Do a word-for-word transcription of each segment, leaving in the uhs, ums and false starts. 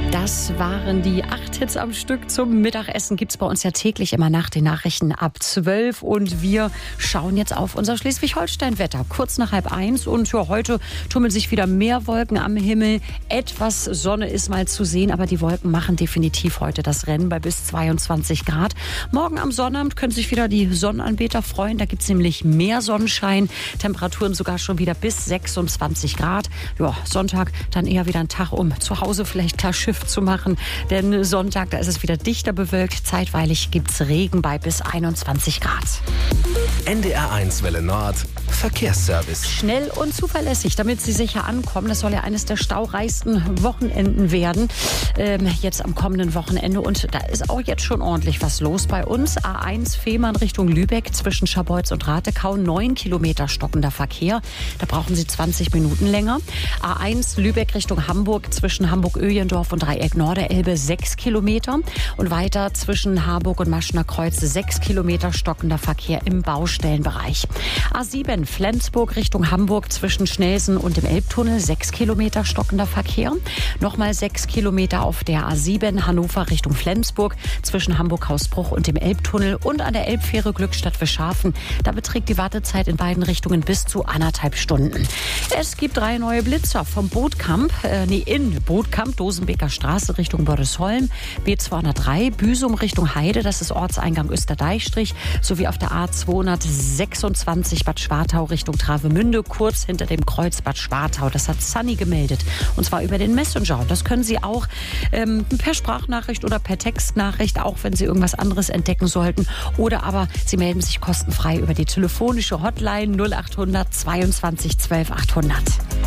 Das waren die acht Hits am Stück zum Mittagessen. Gibt's bei uns ja täglich immer nach den Nachrichten ab zwölf. Und wir schauen jetzt auf unser Schleswig-Holstein-Wetter. Kurz nach halb eins. Und ja, heute tummeln sich wieder mehr Wolken am Himmel. Etwas Sonne ist mal zu sehen, aber die Wolken machen definitiv heute das Rennen bei bis zweiundzwanzig Grad. Morgen am Sonnabend können sich wieder die Sonnenanbeter freuen. Da gibt's nämlich mehr Sonnenschein. Temperaturen sogar schon wieder bis sechsundzwanzig Grad. Ja, Sonntag dann eher wieder ein Tag, um zu Hause vielleicht klar Schiff zu machen. Denn Sonntag, da ist es wieder dichter bewölkt. Zeitweilig gibt's Regen bei bis einundzwanzig Grad. N D R eins Welle Nord, Verkehrsservice. Schnell und zuverlässig, damit Sie sicher ankommen. Das soll ja eines der staureichsten Wochenenden werden. Ähm, jetzt am kommenden Wochenende. Und da ist auch jetzt schon ordentlich was los bei uns. A eins Fehmarn Richtung Lübeck zwischen Scharbeutz und Ratekau. Neun Kilometer stockender Verkehr. Da brauchen Sie zwanzig Minuten länger. A eins Lübeck Richtung Hamburg zwischen Hamburg-Öhlendorf und Dreieck Norderelbe. Sechs Kilometer. Und weiter zwischen Harburg und Maschner Kreuz. Sechs Kilometer stockender Verkehr im Baustellenbereich. A sieben Flensburg Richtung Hamburg zwischen Schnelsen und dem Elbtunnel. Sechs Kilometer stockender Verkehr. Nochmal sechs Kilometer auf der A sieben Hannover Richtung Flensburg zwischen Hamburg-Hausbruch und dem Elbtunnel und an der Elbfähre Glückstadt-Wischhafen. Da beträgt die Wartezeit in beiden Richtungen bis zu anderthalb Stunden. Es gibt drei neue Blitzer vom Bootkamp, äh, nee, in Bootkamp, Dosenbeker Straße Richtung Bordesholm, B zweihundertdrei, Büsum Richtung Heide, das ist Ortseingang Österdeichstrich, sowie auf der A zweihundertsechsundzwanzig Bad Schwartau Richtung Travemünde, kurz hinter dem Kreuz Bad Schwartau. Das hat Sunny gemeldet, und zwar über den Messenger. Das können Sie auch ähm, per Sprachnachricht oder per Textnachricht, auch wenn Sie irgendwas anderes entdecken sollten. Oder aber Sie melden sich kostenfrei über die telefonische Hotline null achthundert zweiundzwanzig zwölf achthundert.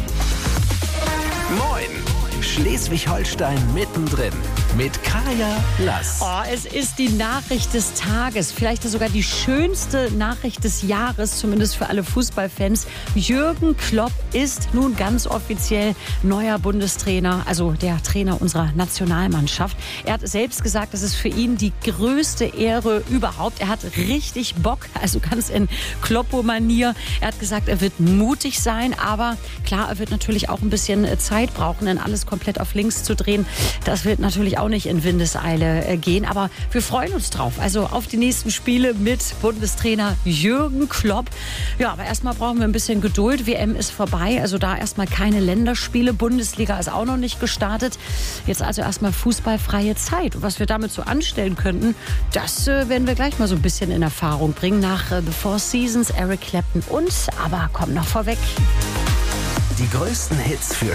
Moin! Schleswig-Holstein mittendrin mit Kaya Lass. Oh, es ist die Nachricht des Tages, vielleicht sogar die schönste Nachricht des Jahres, zumindest für alle Fußballfans. Jürgen Klopp ist nun ganz offiziell neuer Bundestrainer, also der Trainer unserer Nationalmannschaft. Er hat selbst gesagt, das ist für ihn die größte Ehre überhaupt. Er hat richtig Bock, also ganz in Kloppo-Manier. Er hat gesagt, er wird mutig sein, aber klar, er wird natürlich auch ein bisschen Zeit brauchen, denn alles komplett auf links zu drehen, das wird natürlich auch nicht in Windeseile gehen. Aber wir freuen uns drauf. Also auf die nächsten Spiele mit Bundestrainer Jürgen Klopp. Ja, aber erstmal brauchen wir ein bisschen Geduld. W M ist vorbei. Also da erstmal keine Länderspiele. Bundesliga ist auch noch nicht gestartet. Jetzt also erstmal fußballfreie Zeit. Und was wir damit so anstellen könnten, das äh, werden wir gleich mal so ein bisschen in Erfahrung bringen. Nach äh, The Four Seasons, Eric Clapton und, aber kommt noch vorweg. Die größten Hits für